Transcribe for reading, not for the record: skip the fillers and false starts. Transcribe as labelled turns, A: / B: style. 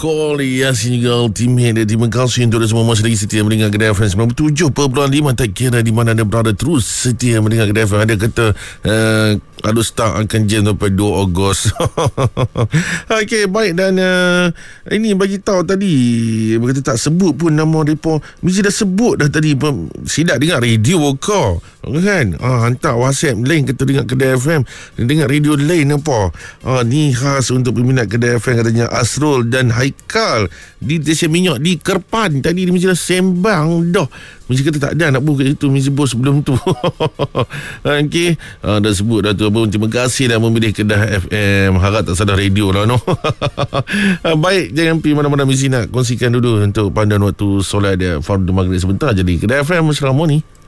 A: Call Yasin juga Ultimate. Terima kasih untuk semua masih lagi setia mendengar Kedai FM 97.5. Tak kira di mana anda berada, terus setia mendengar Kedai FM. Ada kata kalau start akan jam sampai 2 Ogos. Okey, baik. Dan ini bagi tahu tadi, berkata tak sebut pun nama mereka. Mesti dah sebut dah tadi. Sidak dengar radio kau kan? Hantar WhatsApp lain kata dengar Kedai FM, dengar radio lain apa. Ni khas untuk peminat Kedai FM katanya. Asrul dan Haikal di stesen minyak di Kerpan. Tadi dia mesti dah sembang dah. Mesti kata tak ada nak buka itu, mesti bos sebelum tu. Okey, dah sebut dah tu. Terima kasih dah memilih Kedah FM. Harap tak salah radio lah, no. Baik, jangan pergi mana-mana, mesti nak kongsikan dulu untuk panduan waktu solat dia Fardu Maghrib sebentar. Jadi Kedah FM selama ni.